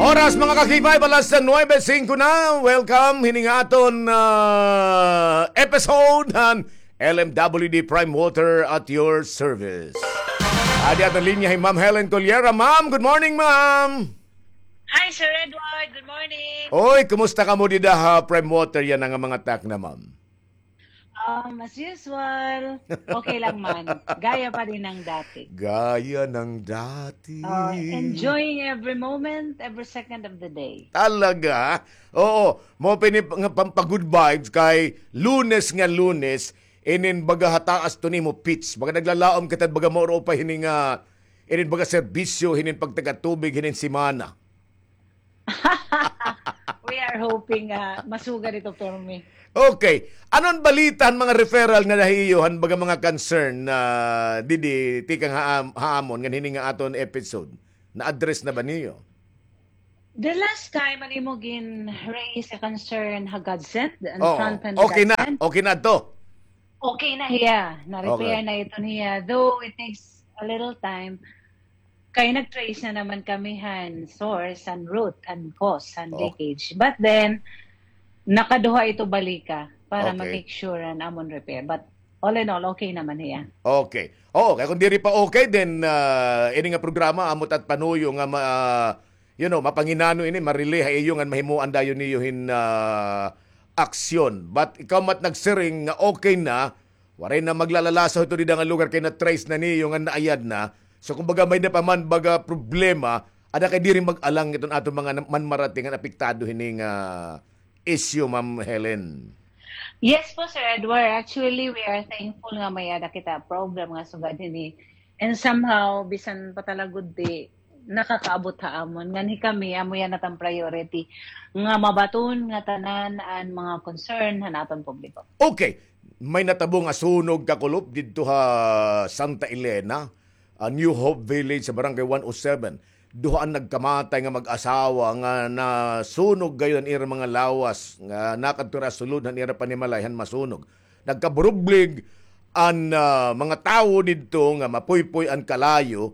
Oras mga kakibay, balas sa 9:05 na. Welcome, hiningaton episode ng LMWD Prime Water at your service. Adi at ang linya ay Ma'am Helen Colliera. Ma'am, good morning, ma'am. Hi, Sir Edward. Good morning. Oy, kumusta ka mo dida ha? Prime Water yan ang mga tak na, ma'am. As usual, okay lang man. Gaya pa rin ng dati. Gaya ng dati. Enjoying every moment, every second of the day. Talaga? Oo. Mo nga pampag-good vibes kay Lunes nga Lunes, inin baga hataas to ni mo pitch. Baga naglalaom kita baga mo pa hining inin baga serbisyo, hinin pagtaga tubig, hinin simana. We are hoping masugar ito for me. Okay. Anon balitan mga referral nga nahiyohan baga mga concern na didi tikang haamon nga hining nga aton episode? Na-address na ba niyo? The last time ani mo gin raise a concern hagad sent and okay na. Okay na to. Okay na hiya. Na-repair Okay. na ito niya. Though it takes a little time. Kaya nag-trace na naman kami han source, and root, and cause, and leakage. But then, nakaduha ito balika para make sure na amon repair. But all in all, okay naman niya. Okay. Oo, kaya kung diri pa okay, then ini nga programa amot at panuyo nga mapanginano ini marile hayo nga mahimuan dayon niyo hin aksyon. But ikaw mat nagsiring nga okay na, waray na maglalalasaw ito di nga lugar kay na trace na niyo nga naayad na. So kumbaga may na pa man baga problema, ada kay diri mag-alang iton ato mga manmarating nga apektado hining issue, Ma'am Helen. Yes po, Sir Edward. Actually, we are thankful nga may ada kita program nga sugad ini. And somehow, bisan patalagod di, nakakaabot haamon. Ngani kami, amo yan natang priority. Nga mabaton, nga tanan, and mga concern na naton publiko. Okay. May natabo nga sunog kakulop dito ha Santa Elena, New Hope Village sa Barangay 107. Duhaan nagkamatay nga mag-asawa nga nasunog gayon ira mga lawas nga nakadtura sulod han ira panimalayhan masunog. Nagkaburublig ang mga tao didto nga mapuypoy ang kalayo,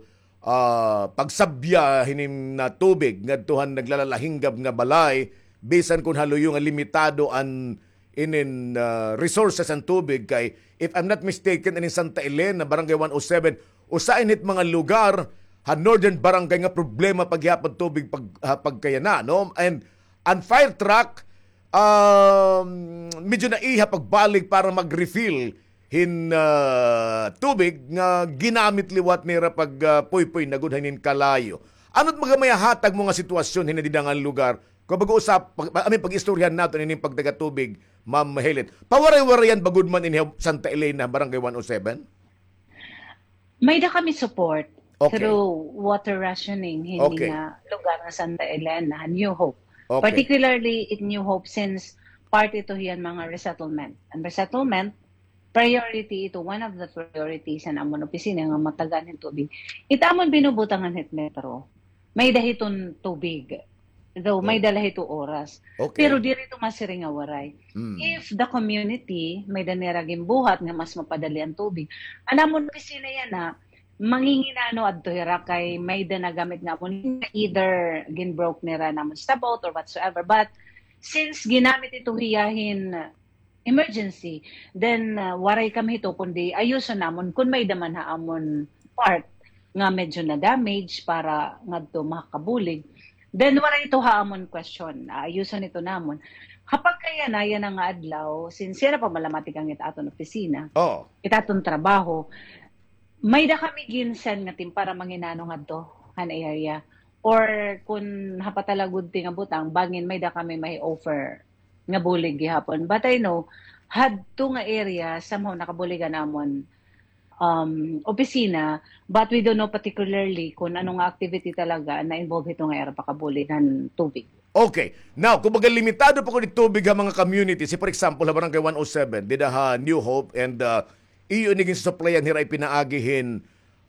pagsabya hinim na tubig ngadtuhan naglalalahinggab nga balay bisan kun haluyo nga limitado an inin resources ang tubig kay if I'm not mistaken in Santa Elena Barangay 107 usain hit mga lugar ha northern barangay nga problema paghapon tubig pagkayana, no? And fire truck medyo naiha pagbalik para mag-refill hin tubig nga ginamit liwat nira pag puy-puy nagudhanin kalayo. Ano't magamaya hatag mo nga sitwasyon hin didangan lugar kung pag-uusap pag-istoryahan nato ining pagdaga tubig, Ma'am Helen. Pawaray-warayan bagud man in Santa Elena Barangay 107? May da kami support through water rationing hindi nga lugar ng Santa Elena, New Hope. Particularly in New Hope since part ito yan mga resettlement. And resettlement, priority ito, one of the priorities sa amon opisina nga matagan ng tubig. Ito amon binubutangan hit metro. May dahiton tubig. Though may dala ito oras. Pero diri ito masiring nga waray. If the community may daniraging buhat nga mas mapadali ang tubig, anamon opisina yan na manginginano adto hira kay may nagamit nga mo either ginbroke nira namon stabot or whatsoever. But since ginamit ito hiyahin emergency, then waray kami ito kundi ayuson namon kung may daman haamon part nga medyo na damage para ngadto makabulig. Then waray ito haamon question. Ayuson ito namon. Kapag kaya na yan ang adlaw, sincere pa malamatik ang itaton opisina, itaton trabaho, may da kami ginsen nga team para manginano ngadto han area. Or kung hapatalagod ti nga butang, bangin may da kami may offer nga bulig gihapon. But I know, hadto nga area, somehow nakabuligan namon opisina, but we don't know particularly kung anong activity talaga na involve ito nga area pakabulig ng tubig. Okay. Now, kung baga limitado pa ko ni tubig ang mga community, si for example, ha Barangay 107, dida ha New Hope, and iyo naging supplyan hira ay pinaagihin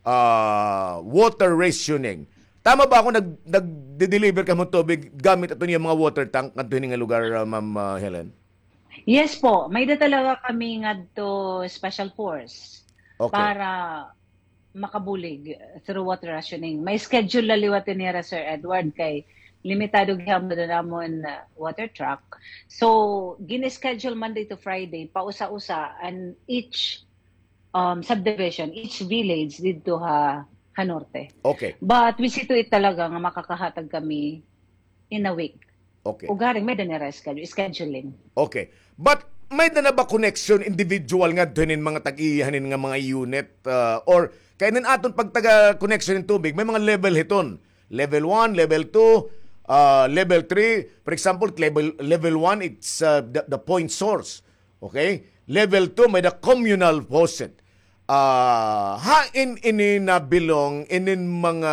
water rationing. Tama ba ako nag-deliver ka mo tubig gamit ito niya mga water tank at ito nga lugar, Ma'am Helen? Yes po. May da talaga kami nga to special force para makabulig through water rationing. May schedule laliwatin nila Sir Edward kay limitado gyapon na namon water truck. So gini-schedule Monday to Friday pausa-usa, and each subdivision, each village dito ha norte. Okay. But we see to it talaga nga makakahatag kami in a week. Okay. Ugaring may danira scheduling. Okay. But may na ba connection individual nga doon mga tag-iyahanin nga mga unit or kainan aton pag taga-connection ng tubig, may mga level hiton. Level 1, level 2, level 3. For example, level 1, it's the point source. Okay? Level 2, may the communal faucet. Hain ini na bilong inin mga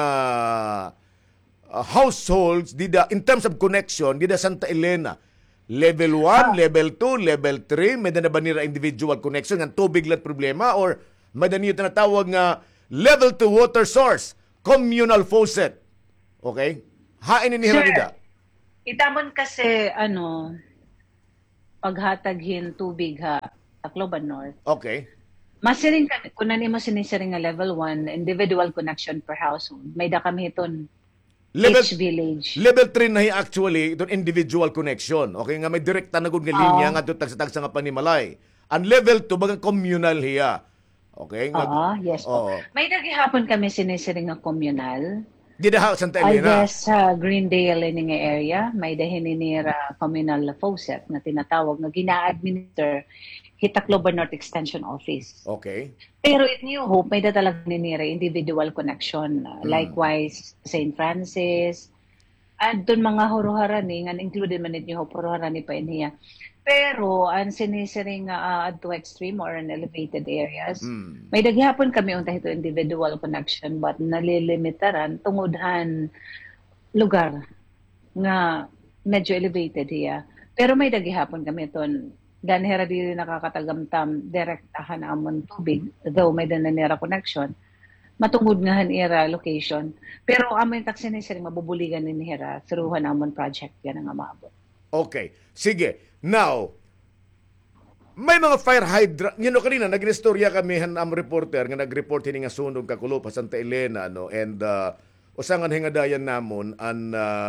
households dida in terms of connection dida Santa Elena. Level 1, level 2, level 3, may na ba nila individual connection ng tubig lang problema or may na niyo tinatawag nga level 2 water source, communal faucet. Okay? Hain ini dida. Itamon kasi paghataghin tubig Tacloban North. Okay. Masiring kami, kung mo sinisiring nga level 1, individual connection per household. May da kami iton each village. Level 3 na actually, itong individual connection. Okay, nga may direkta na nga linya nga doon tagsa nga panimalay. Ang level 2, bagang communal hiya. Okay? Yes po. May nagihapon kami sinisiring nga communal. Di da Santa Elena? I guess Greendale in nga area, may dahininira communal faucet na tinatawag na gina-administer Tacloban North Extension Office. Okay. Pero it New Hope, may datalag ninira individual connection. Likewise, St. Francis, and doon mga huruharani, nga included man it New Hope, huruharani pa niya. Pero, ang sinisiring to extreme or in elevated areas, may daghapon kami untah ito individual connection, but nalilimitaran tungodhan lugar nga medyo elevated hiya. Pero may daghapon kami ito ganhera di nakakatagamtam direktahan amon tubig, though may dananera connection, matungod nga hanira location. Pero amon taksinisering mabubuligan ni Hera through amon project yan ang amabot. Okay. Sige. Now, may mga fire hydrant. Kanina, nag-istorya kami reporter nga nag-report hini nga sunog kakulo pa Santa Elena, and usangan hingadayan namon an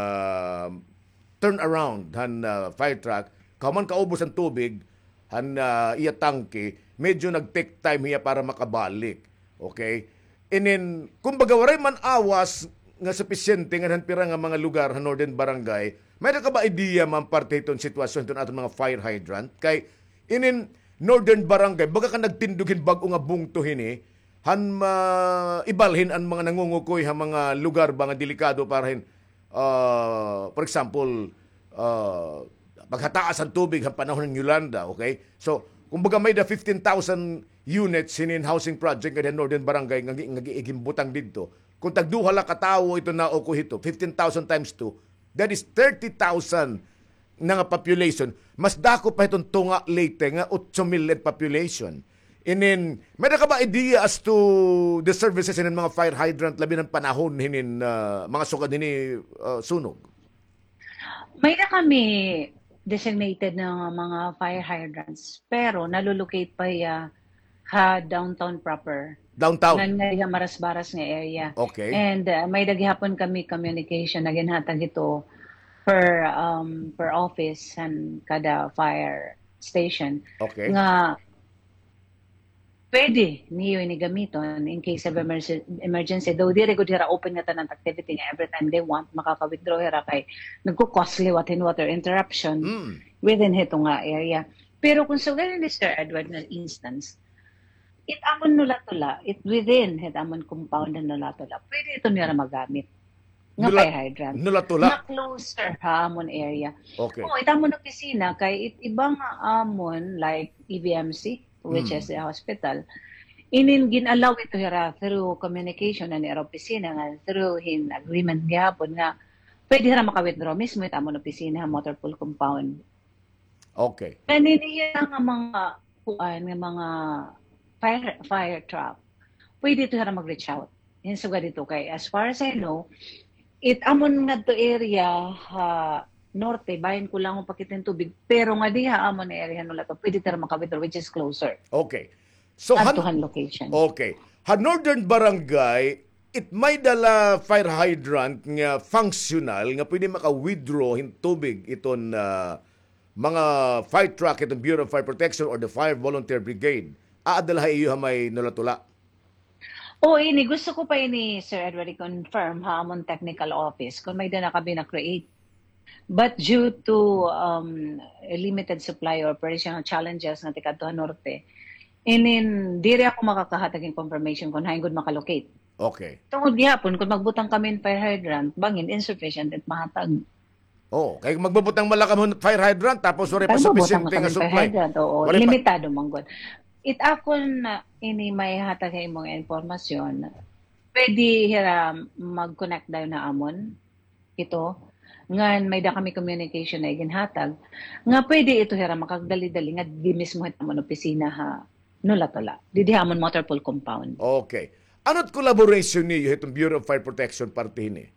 turn around fire truck. Kauman kaubos ang tubig, iya tangke, medyo nag-take time hiya para makabalik. Okay? And then, kumbaga, waray man awas nga sufisyente nga hanpira nga mga lugar sa Northern Barangay, may ka ba idea man parte itong sitwasyon itong atong mga fire hydrant? Kay, inin Northern Barangay, baga ka nagtindugin bago nga bungtuhin ibalhin ang mga nangungukoy ha mga lugar ba nga delikado para for example, paghataas ang tubig ang panahon ng Yolanda, okay? So, kumbaga may 15,000 units in housing project ng Northern Barangay nga gigimbutang dito. Kung tagduha la katawo ito na o ito, 15,000 times 2, that is 30,000 na nga population. Mas dako pa itong tunga late nga 8,000 population. And then, may ka ba idea as to the services in mga fire hydrant labi ng panahon hinin mga sugad hini sunog? May na kami designated ng mga fire hydrants, pero nalulocate pa downtown proper. Downtown? Nga maras-baras nga area. Okay. And may daghapon kami communication na ginhatag ito per office and kada fire station. Okay. Nga pwede niyo ini gamiton in case of emergency. Though di rin hira open nga tanang activity nga every time they want, makaka-withdraw hira kay nagko-costly water interruption within hito nga area. Pero kung so ganun ni Sir Edward na instance, itamon nula-tula, within hitamon compound na nula-tula, pwede ito nila magamit. Nga fire hydrant. Nula-tula? Na closer amon area. Okay. Oo, itamon na opisina kay ibang amon like EVMC, which is the hospital, ginalaw ito hira through communication na nila opisina nga through agreement gihapon nga pwede hira maka-withdraw mismo itamon opisina motor pool compound. Okay. Kaniniya nga mga mga fire truck, pwede ito hira mag-reach out. Yan suga dito kay as far as I know, amon nga to area norte, bayan ko lang ang pakitin tubig, pero nga diha amon na area nula to, pwede tira makawithdraw, which is closer. Okay. So, Antuhan location. Okay. Northern Barangay, it may dala fire hydrant nga functional nga pwede maka-withdraw hin tubig iton mga fire truck itong Bureau of Fire Protection or the Fire Volunteer Brigade. Aadalaha iyo may nulatula. O ini, gusto ko pa ini, Sir Edward, i-confirm ha, among technical office, kung may dana kami na-create. But due to a limited supply or operational challenges nga Tikadto Norte, diri ako makakahatag information kung haingod makalocate. Okay. Tungod gihapon, kung magbutang kami ng fire hydrant, bangin, insufficient at mahatag. Oh, kay magbubutang malakam fire hydrant tapos wala pa sufficient nga supply. Oo, limitado man gud. It akon na ini may hatag sa imong informasyon. Pwede hira mag-connect daw na amon ito. Ngan may da kami communication na ginhatag. Nga pwede ito hira makagdali-dali nga di mismo hit amon opisina ha. Nula-tula. Di hamon motor pool compound. Okay. Ano't collaboration niyo itong Bureau of Fire Protection parte ni?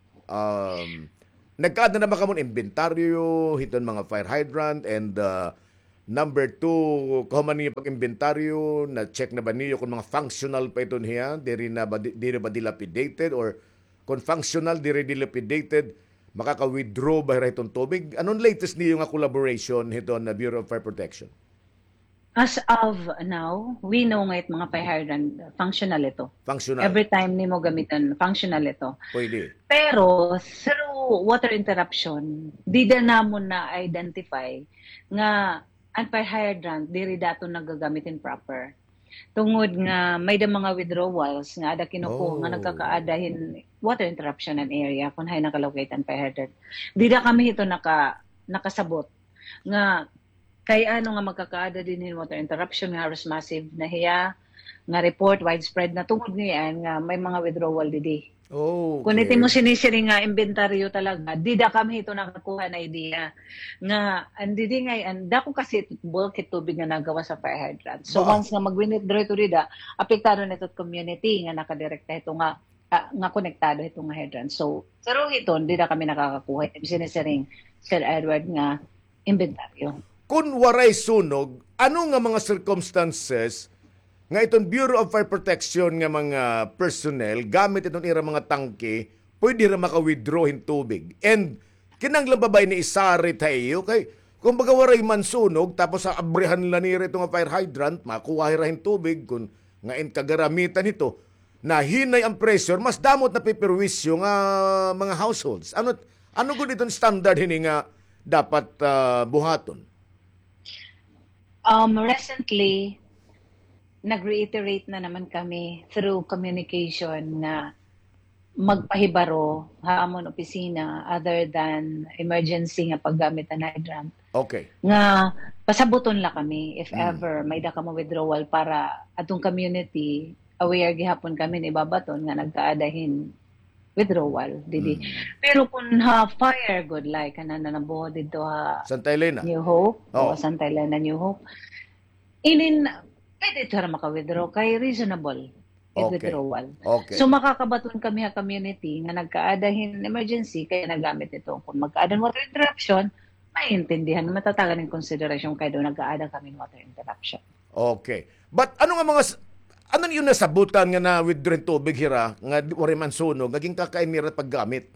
Nagkaada na ba kamon inventaryo hiton mga fire hydrant and number 2, kung man niyo pag-inventaryo, na-check na ba niyo kung mga functional pa ito niya, di ba dilapidated, or kung functional, di dilapidated, makaka-withdraw ba itong tubig? Anong latest niyo nga collaboration ito na Bureau of Fire Protection? As of now, we know nga mga fire hydrant, functional ito. Functional. Every time ni mo gamitan, functional ito. Pwede. Pero, through water interruption, di na mo na-identify nga ang fire hydrant, diri dato nagagamitin proper. Tungod nga may da mga withdrawals nga ada kinuko nga nagkakaadahin water interruption an area kung hay nakalocate ang fire hydrant. Di da kami ito nakasabot nga kay ano nga magkakaada din water interruption nga haros massive na hiya nga report widespread na tungod ngayon nga may mga withdrawal didi. Oh, okay. Kung iti mo sinisiri nga inventaryo talaga, di da kami ito nakakuha na idea nga andidi nga dako kasi bulk tubig nga nagawa sa fire hydrant. So once nga mag-withdraw ito dida, apektado nito community nga nakadirekta ito nga konektado ito nga hydrant. So pero ito di da kami nakakakuha iti sinisiring Sir Edward nga inventaryo. Kung waray sunog, ano nga mga circumstances nga itong Bureau of Fire Protection nga mga personnel gamit itong ira mga tangke pwede ra maka-withdraw hin tubig. And kinanglan ba ni isari tayo kay kung baga waray man sunog tapos sa abrihan la ni itong fire hydrant makuha ra hin tubig kung nga kagaramitan ito na hinay ang pressure mas damot na piperwisyo nga mga households. Ano gud itong standard hini nga dapat buhaton? Recently nag-reiterate na naman kami through communication na magpahibaro haamon opisina other than emergency nga paggamit ng hydrant. Okay. Nga pasabuton la kami if ever may da ka mo withdrawal para atong community aware gihapon kami ni babaton nga nagkaadahin withdrawal didi. Pero kung fire good like kanana nabuho dito Santa Elena. New Hope o Santa Elena New Hope. Pwede ito na maka-withdraw kay reasonable withdrawal. Okay. So makakabaton kami sa community nga nagkaadahin emergency kaya nagamit ito. Kung magkaadan water interruption, maintindihan, matatagan ng konsiderasyon kaya doon nagkaada kami ng water interruption. Okay. But ano yung nasabutan nga na withdraw tubig hira nga wari man sunog naging kakainira paggamit?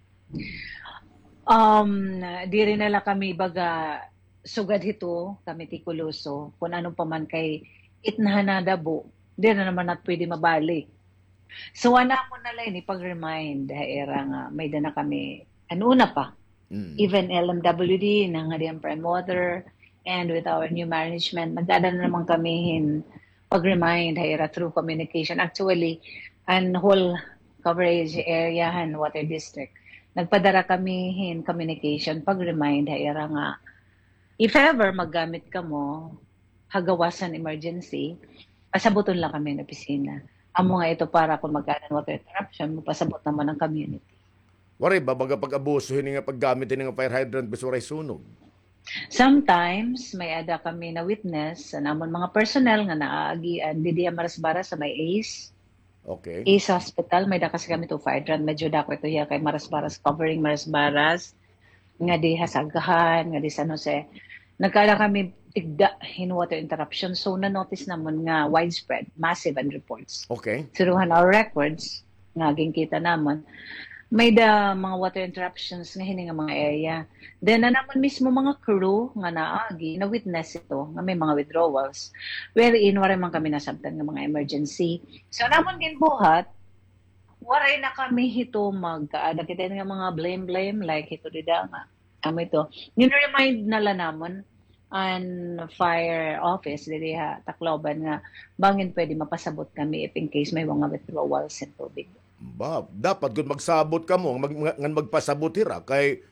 Di rin nila kami baga sugad hito kami tikuloso kung anong paman kay itnahanadabo, di na naman at pwede mabalik. So, mo na lang pag-remind, era nga, may dana kami, una pa, even LMWD, na nga diyan prime water, and with our new management, nagdada na naman kami pag-remind, era through communication. Actually, an whole coverage area, water district, nagpadara kami communication, pag-remind, era nga, if ever maggamit ka mo, hagawasan emergency, pasabuton lang kami ng opisina. Amo nga ito para kung magkaanan water interruption, pasabot naman ng community. Waray ba, baga pag-abuso, hindi nga paggamit ng fire hydrant, basta waray sunog? Sometimes, may ada kami na witness, namon mga personnel nga naaagian, didiya Marasbaras sa may ACE. Okay. ACE Hospital, may da kasi kami to fire hydrant, medyo dako ito ya kay Marasbaras, covering Marasbaras, nga di Hasagahan, nga di San Jose. Nagkala kami tigda in water interruption. So, na-notice naman nga widespread, massive and reports. Okay. Through our records, ngaging kita naman, may da mga water interruptions nga hini nga mga area. Then na naman mismo mga crew nga naagi na witness ito nga may mga withdrawals wherein waray man kami nasabtan nga mga emergency. So namon din buhat waray na kami hito magkaada kita nga mga blame like hito dida nga kami to. Ni-remind nala namon an fire office dili ha Tacloban nga bangin pwede mapasabot kami if in case may mga withdrawals in tubig. Dapat kung magsabot ka mo, magpasabot hira kay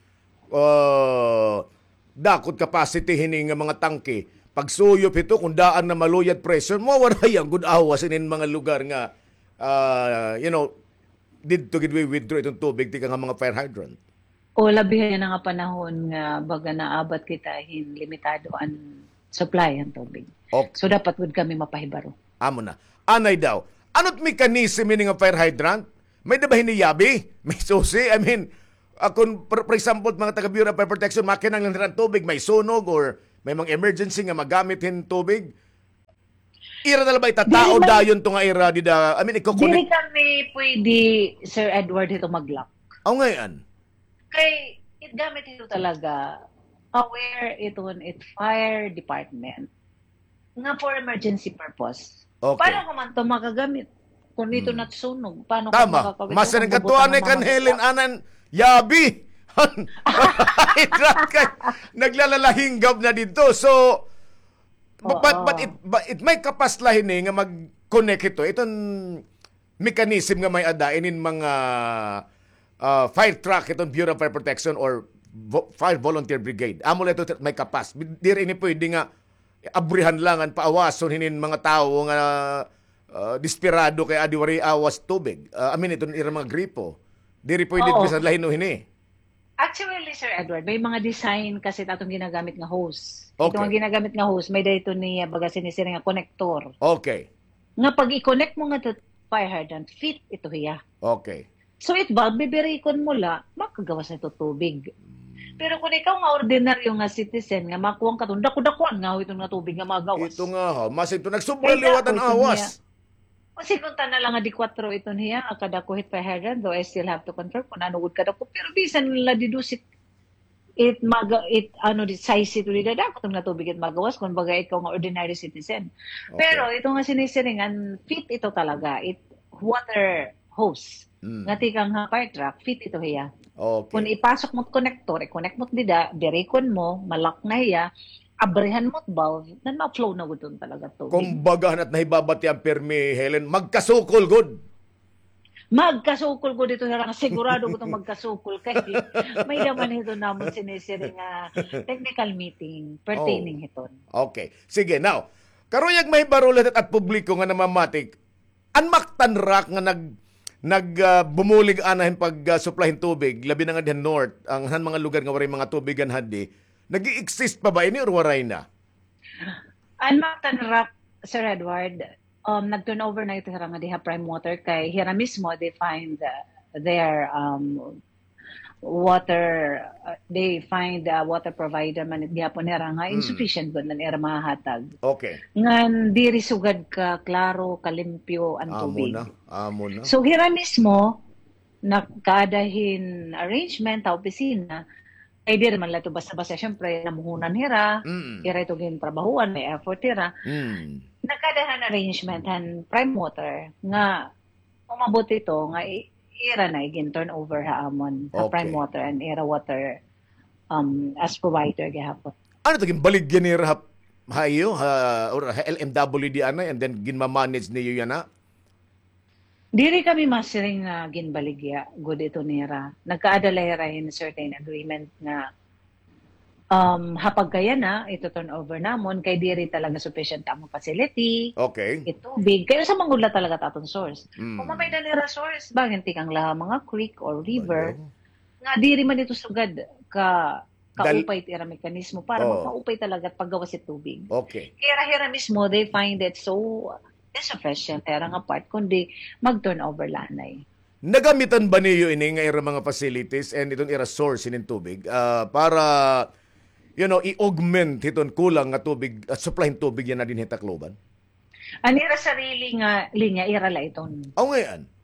dakot capacity hini nga mga tangke. Pagsuyop ito, kung daan na maluyat pressure, mawaray ang good awas in mga lugar nga, did to get withdraw itong tubig, tika nga mga fire hydrant. O labihan na nga panahon nga baga naabot kita hin limitado ang supply ang tubig. Okay. So dapat would kami mapahibaro. Amo na. Anay daw. Ano't mechanism ini nga fire hydrant? May dabahin ni Yabi? May susi? I mean, kung for example, mga taga-Bureau of Fire Protection, makinang lang tubig, may sunog or may mga emergency nga magamit hin tubig, ira na ba itatao dayon to nga ira dida? I mean, Dili kami pwede, Sir Edward, ito mag-lock. Ngayon? Kay, gamit ito talaga, aware ito it fire department nga for emergency purpose. Okay. Paano ko man ito makagamit? Kung dito natsunog, paano ko tama. makakawit? Mas ang katuan ni kan Helen Anan Yabi. Naglalalahinggab na dito. So, but it may kapaslahin nga mag-connect ito. Itong mechanism nga may adainin mga fire truck, itong Bureau of Fire Protection or Fire Volunteer Brigade. Amo ito may kapas. Di rin pwede nga abrihan lang ang paawason hinin mga tao nga desperado kay adiwari awas tubig. Itong irang mga gripo. Di rin pwede bisan lahin o hini. Actually, Sir Edward, may mga design kasi tatong ginagamit nga hose. Okay. Itong ginagamit nga hose, may dito niya baga sinisira nga connector. Okay. Nga pag i-connect mo nga to fire hydrant, fit ito hiya. Okay. So it valve, bibirikon mo la, makagawas na ito tubig. Pero kung ikaw nga ordinaryo nga citizen, nga makuwang ka ito, dakudakuan nga itong nga tubig nga magawas. Ito nga ha, mas ito nagsubra liwatan awas. O sinunta na lang nga di 4 ito niya, kada kuhit pa hydrant, though I still have to confirm kung ano would kada ko. Pero bisan nila didusit, size ito nila, dapat nga tubig at magawas, kung baga ikaw nga ordinary citizen. Okay. Pero ito nga sinisiringan, fit ito talaga, water hose. Nga tikang fire truck, fit ito hiya. Okay. Kung ipasok mo connector, i-connect mo dida, birikon mo, malak na hiya, abrihan mo valve, then ma-flow na gudon talaga tubig. Kung bagahan at nahibabati ang permi, Helen, magkasukol good. Magkasukol ko dito, harang sigurado ko itong magkasukol kay may naman ito naman sinisiring technical meeting pertaining ito. Okay. Sige, now, karuyag may barulat at publiko nga namamatik, anmaktan rak nga bumulig anahin pag-supplyin tubig, labi na nga din north, ang mga lugar nga waray mga tubigan handi, nag-i-exist pa ba ini or waray na? Anmaktan rak, Sir Edward, nag-turnover na ito nga diha prime water kay hira mismo they find their water water provider man diha po nira nga insufficient gud na nira mahatag. Okay. Ngan diri sugad ka klaro kalimpyo ang tubig. Amo na. So hira mismo nakadahin arrangement ta opisina ay di man lato basta-basta syempre namuhunan hira. Hira ito gin trabahuan may effort hira. Nagkadahan arrangement han prime water nga umabot ito nga ira na igin turnover ha amon sa prime water and era water as provider gihapon. Ano to baligyan ni Rahap hayo or LMW di anay and then ginma-manage niyo yan na? Diri kami masiring ginbaligya good ito nira. Nagkaadala in certain agreement nga hapag kaya na, ito turnover namon, kay diri talaga sufficient ang facility, itubig, kaya sa mangula talaga tatong source. Kung mamay na nira source, bagay tikang laha mga creek or river, nga diri man ito sugad kaupay tira mekanismo para makaupay talaga at paggawa si tubig. Okay. Hira mismo, they find it so insufficient, tira nga part, kundi mag-turnover lanay. Nagamitan ba niyo ini nga ira mga facilities and itong ira source inin tubig para i-augment hiton kulang nga tubig, supplyin tubig yan na din Tacloban? Anira sarili nga linya, ira la iton. Ngayon?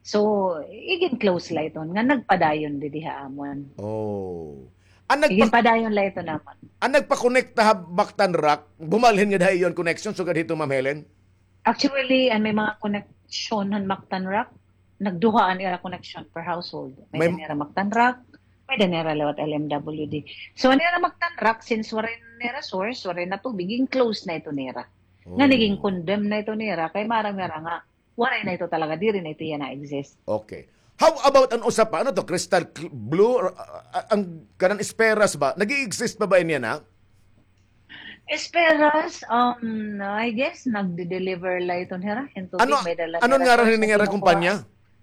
So, igin close la ito. Nga nagpadayon di diha amon. Oh. Igin padayon la ito naman. Ang nagpa-connect ta Mactan Rock, bumalhin nga dahil yon connection so dito Ma'am Helen? Actually, may mga connection ng Mactan Rock. Nagduhaan ira connection per household. May nera Mactan Rock, may nera lewat LMWD. So, nera Mactan Rock, since warin nera source, warin na tubig, igin close na ito nera. Nga naging condemn na ito nera, kay marang-mara nga, waray na ito talaga, di rin na ito yan na-exist. Okay. How about an usapa? Ano to? Crystal blue? Or, ang kanang esperas ba? Nag-i-exist pa ba yan ha? Esperas, I guess, nagde-deliver la ito nera. Ano nga rin nga kumpanya?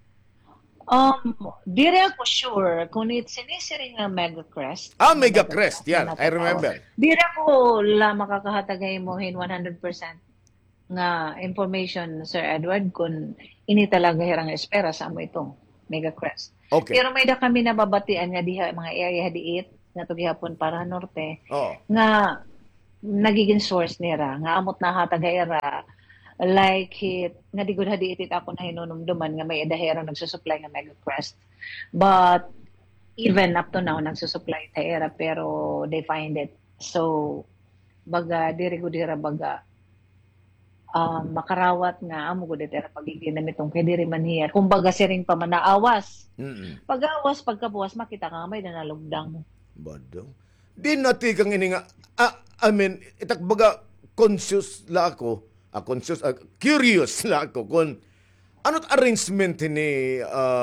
Dire ako sure kung sinisiring ng Megacrest. Megacrest. Yan, I remember. Dire ako la makakahatagay mo 100% nga information, Sir Edward, kung ini talaga hirang espera sa mo itong Megacrest. Okay. Pero may da kami nababatian nga diha mga area diit nga to gihapon para norte nga nagiging source nira nga amot na hatagayra like it nga di gud hadiit ako na hinunumduman nga may edahera nagsusupply nga Megacrest. But even up to now nagsusupply ta era pero they find it. So baga diri gud dira baga makarawat nga amo gud dira pagiging namitong kay diri man hiya kumbaga siring pa man naawas. Pag-awas pagkabuwas makita ka nga may nanalugdang. Badong. Di nati kang ini nga I mean itak baga conscious la ako, curious la ako kung ano't arrangement ni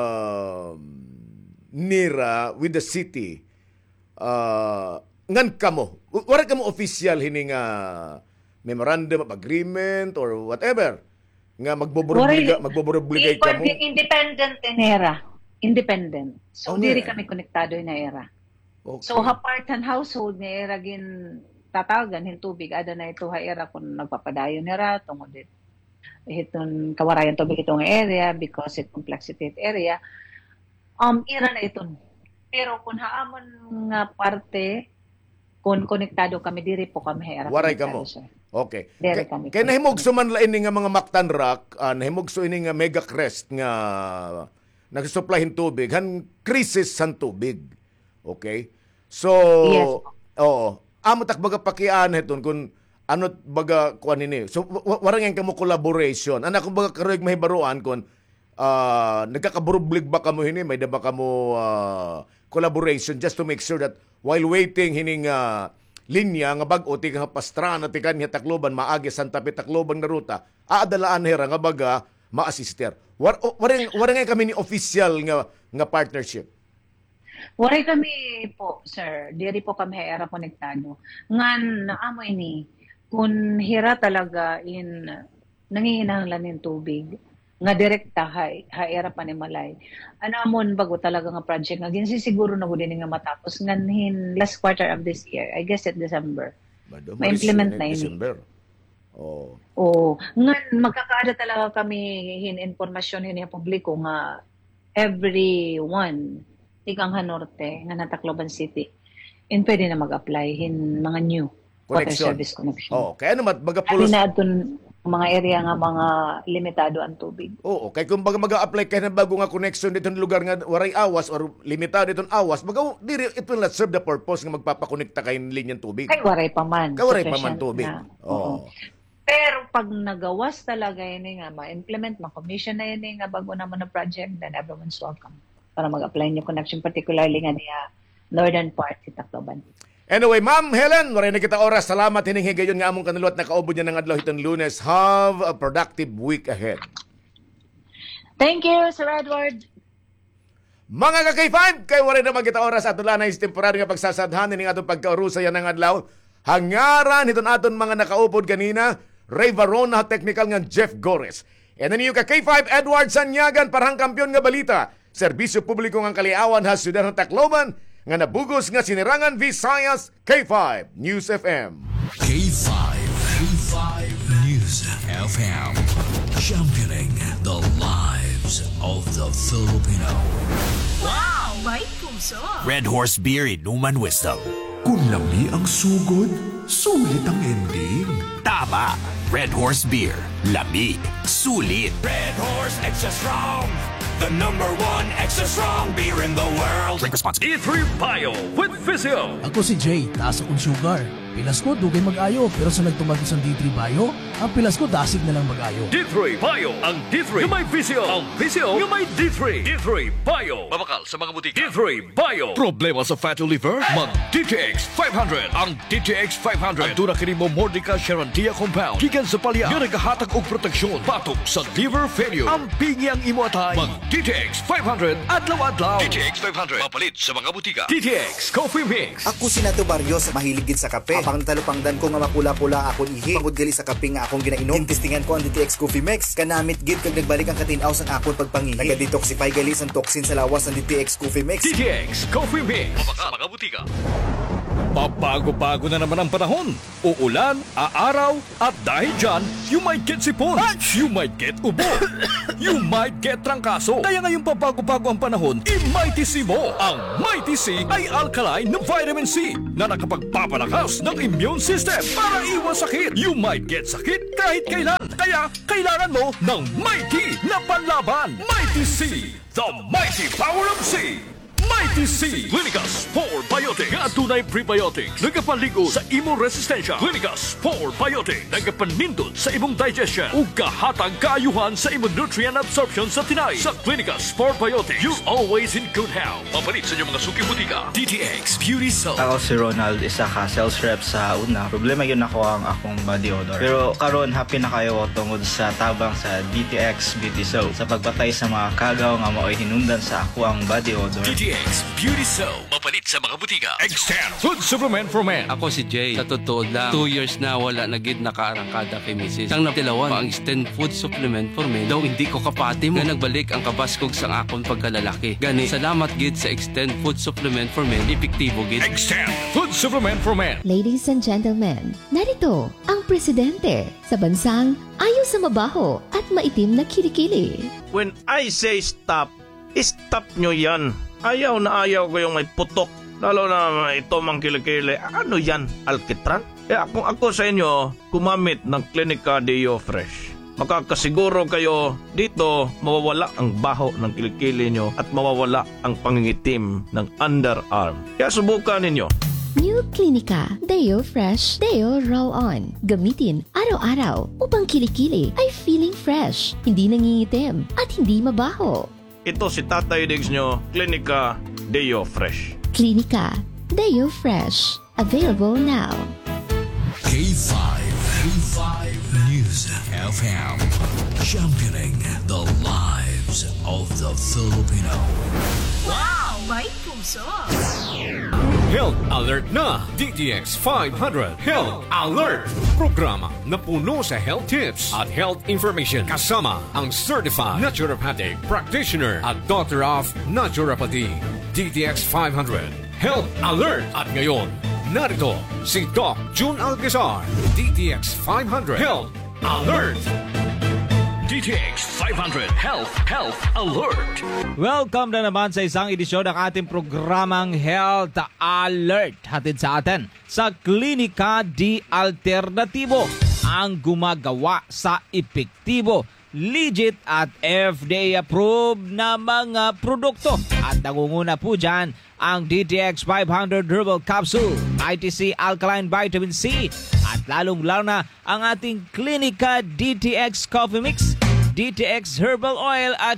Nira with the city ngan kamo wala kamo official hini nga memorandum of agreement or whatever nga magboborobligay kamo independent era independent so diri kami konektado na era. Okay. So hapartan household nga era gin tatagan hin tubig ada na ito ha era kung nagpapadayon nera tungod iton kawarayan tubig itong area because it complexity area era na iton pero kung haamon nga parte kung konektado kami diri po kami ha era waray kamo. Okay. Kaya nahimugso man la ini nga mga Mactan Rock, nahimugso ini nga Megacrest nga nagsusupply hin tubig, han krisis san tubig. Okay? So, yes. Amo tak baga pakian heton kun ano baga kuan ini. So warang yang kamo collaboration. Ana kung baga karoy mahibaruan kun nagkakaburublig ba kamo hini may daba kamo collaboration just to make sure that while waiting hining linya nga bag-o ti nga pastrana ti kanya Tacloban maagi Santa Fe Tacloban nga ruta aadalaan hera nga baga ma-assister. Warang kami ni official nga partnership. Waray kami po, sir. Diri po kami era konektado. Ngan naamoy ni kung hira talaga nangihinahanglan ng tubig nga direkta ha era pa ni Malay. Anamon bago talaga nga project nga ginsisiguro na gud nga matapos nganhin last quarter of this year. I guess at December. Ma-implement na ini. Ngan magkakaada talaga kami informasyon hin publiko nga everyone tigang Norte nga Tacloban City and pwede na mag-apply hin mga new water service connection. Kaya naman baga pulos na adton mga area nga mga limitado ang tubig. Kaya kung baga mag-apply kay na bago nga connection dito lugar nga waray awas or limitado itong awas, baga diri it will not serve the purpose nga magpapakonekta kay linyang tubig. Kay waray pa man. Kay waray pa man tubig. Pero pag nagawas talaga yun nga ma-implement, ma-commission na yun nga bago naman na project, then everyone's welcome para mag-apply niyo connection, particularly nga niya northern part ni Tacloban. Anyway, Ma'am Helen, maray na kita oras. Salamat hining higayon nga among kanaluat na kaubod niya ng adlaw itong Lunes. Have a productive week ahead. Thank you, Sir Edward. Mga ka-K5, kayo maray na magkita oras at wala na is temporary nga pagsasadhan ng atong pagkaurusa yan ng adlaw. Hangaran iton aton mga nakaupod kanina, Ray Varona, technical nga Jeff Gores. And then yung ka-K5, Edward Sanyagan, parang kampiyon nga balita. Serbisyo publiko ng Kaliawan ha Sudar ng Tacloban nga nabugos nga sinirangan Visayas K5 News FM. K5 News FM, championing the lives of the Filipino. Wow! May puso! Red Horse Beer Inuman Wisdom. Kung lami ang sugod, sulit ang ending. Tama! Red Horse Beer. Lami. Sulit. Red Horse Extra Strong. the #1 extra strong beer in the world. Drink responsibly. E3 Bio with Vizio. Ako si Jay, taas akong sugar. Pilas ko, dugay mag-ayo. Pero sa nagtumagos ang D3 Bio, ang pilas ko dasig na lang mag-ayo. D3 Bio. Ang D3 yung may Vizio. Ang Vizio yung may D3. D3 Bio. Mabakal sa mga butika. D3 Bio. Problema sa fatty liver? Mag DTX 500. Ang DTX 500. Ang tuna kini mo Mordica Sharantia compound. Gikan sa palya. Nga nagahatag og proteksyon. Batok sa liver failure. Ang pingi ang imo atay. Mag DTX 500. Adlaw-adlaw. DTX 500. Mapalit sa mga butika. DTX Coffee Mix. Ako si Nato Barrios, mahilig gid sa kape. Apang talupangdan ko nga mapula-pula akong ihi. Pagod gali sa kape nga akong ginainom. Tintistingan ko ang DTX Coffee Mix. Kanamit gid kag nagbalik ang katinaw sa akong pagpangihi. Naga-detoxify gali sa toxin sa lawas ng DTX Coffee Mix. DTX Coffee Mix. Mabakal mga butika. Pabago-bago na naman ang panahon. Uulan, aaraw, at dahil dyan, you might get sipon, you might get ubo, you might get trangkaso. Kaya ngayong pabago-bago ang panahon, i-Mighty C mo. Ang Mighty C ay alkaline na vitamin C na nakapagpapalakas ng immune system para iwas sakit. You might get sakit kahit kailan. Kaya kailangan mo ng Mighty na panlaban. Mighty C, the mighty power of C. Mighty C! Clinicus 4 Biotic. Nga tunay prebiotic. Nagapaligo sa imong resistensya. Clinicus 4 Biotic. Nagapanindot sa imong digestion. Ug kahatag kaayuhan sa imong nutrient absorption sa tinay. Sa Clinicus 4 Biotic, you're always in good health. Mapalit sa inyong mga suki butika. DTX Beauty Soap. Ako si Ronald, isa ka sales rep sa una. Problema yun ako ang akong body odor. Pero karon happy na kayo tungod sa tabang sa DTX Beauty Soap. Sa pagbatay sa mga kagaw nga mao'y hinundan sa ako ang body odor. DTX Beauty Soap. Mapalit sa mga butika. Extend Food Supplement for Men. Ako si Jay. Sa totoo lang, 2 years na wala na gid nakaarangkada kay Mrs. Sang natilawan pa ang Extend Food Supplement for Men. Daw hindi ko kapati mo. Nga nagbalik ang kabaskog sang akon pagkalalaki. Gani, salamat gid sa Extend Food Supplement for Men. Epektibo gid. Extend Food Supplement for Men. Ladies and gentlemen, narito ang presidente sa bansang ayaw sa mabaho at maitim na kilikili. When I say stop, stop nyo yan. Ayaw na ayaw ko yung may putok. Lalo na ito mang kilikili. Ano yan? Alkitran? Kung ako sa inyo, gumamit ng Clinica Deo Fresh. Makakasiguro kayo dito mawawala ang baho ng kilikili nyo at mawawala ang pangingitim ng underarm. Kaya subukan ninyo. New Clinica Deo Fresh Deo Roll-On. Gamitin araw-araw upang kilikili ay feeling fresh, hindi nangingitim at hindi mabaho. Ito si Tatay Diggs nyo, Clinica Deo Fresh. Clinica Deo Fresh. Available now. K5 News FM. Championing the lives of the Filipino. Wow! May puso! Health Alert na! DTX 500 Health Alert! Programa na puno sa health tips at health information kasama ang Certified Naturopathic Practitioner at Doctor of Naturopathy. DTX 500 Health Alert! At ngayon, narito si Doc June Alcazar. DTX 500 Health Alert! DTX 500 Health Alert. Welcome na naman sa isang edisyon ng ating programang Health Alert. Hatid sa atin sa Klinika Di Alternatibo, ang gumagawa sa epektibo, legit at FDA-approved na mga produkto. At nangunguna po dyan ang DTX 500 Herbal Capsule, ITC Alkaline Vitamin C, at lalong-lalo na ang ating Klinika DTX Coffee Mix, DTX Herbal Oil at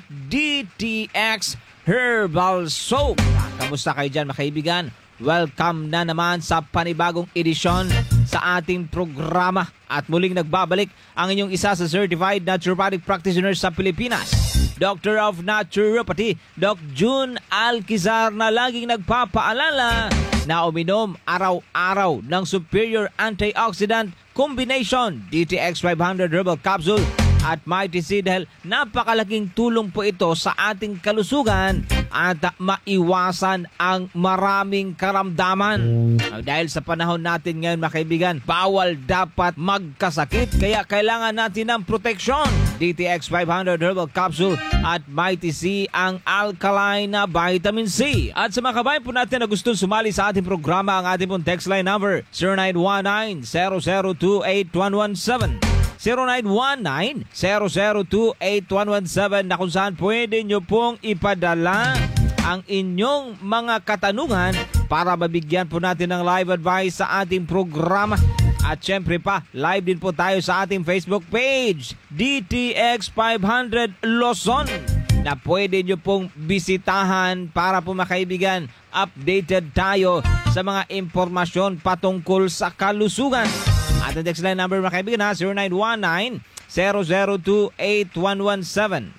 DTX Herbal Soap. Kamusta kayo dyan mga kaibigan? Welcome na naman sa panibagong edisyon sa ating programa. At muling nagbabalik ang inyong isa sa Certified Naturopathic Practitioner sa Pilipinas, Doctor of Naturopathy, Doc June Alcazar, na laging nagpapaalala na uminom araw-araw ng Superior Antioxidant Combination DTX 500 Herbal Capsule at Mighty C dahil napakalaking tulong po ito sa ating kalusugan at maiwasan ang maraming karamdaman. Dahil sa panahon natin ngayon mga kaibigan, bawal dapat magkasakit kaya kailangan natin ng proteksyon. DTX 500 Herbal Capsule at Mighty C ang alkaline na vitamin C. At sa mga kabayan po natin na gustong sumali sa ating programa, ang ating pong text line number 0919-0028117. 0919-002-8117 na kung saan pwede nyo pong ipadala ang inyong mga katanungan para mabigyan po natin ng live advice sa ating programa. At syempre pa, live din po tayo sa ating Facebook page, DTX 500 Luzon, na pwede nyo pong bisitahan para po makaibigan, updated tayo sa mga impormasyon patungkol sa kalusugan. At ang text line number mga kaibigan ha, 0919-002-8117.